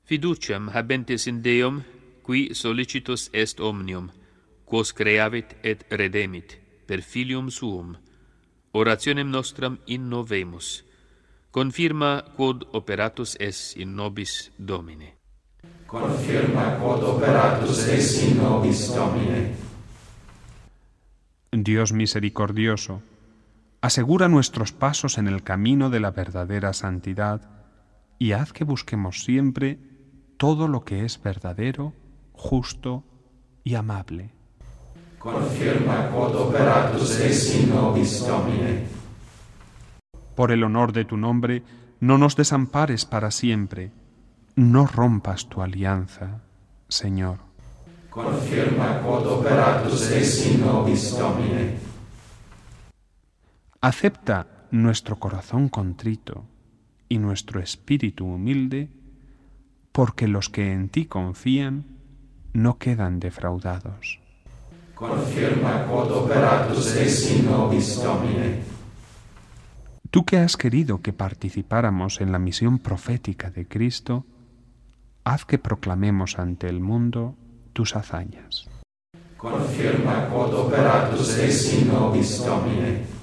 Fiduciam habentes in Deum, qui solicitus est omnium, quos creavit et redemit, per Filium Suum, orationem nostram innovemus, confirma quod operatus es in nobis Domine. Confirma quod operatus es in nobis Domine. Dios misericordioso, asegura nuestros pasos en el camino de la verdadera santidad y haz que busquemos siempre todo lo que es verdadero, justo y amable. Confirma quod operatus es in nobis Domine. Por el honor de tu nombre, no nos desampares para siempre, no rompas tu alianza, Señor. Confirma quod operatus es in nobis Domine. Acepta nuestro corazón contrito y nuestro espíritu humilde, porque los que en ti confían no quedan defraudados. Confirma quod operatus es in nobis Domine. Tú que has querido que participáramos en la misión profética de Cristo, haz que proclamemos ante el mundo tus hazañas. Confirma quod operatus es in nobis Domine.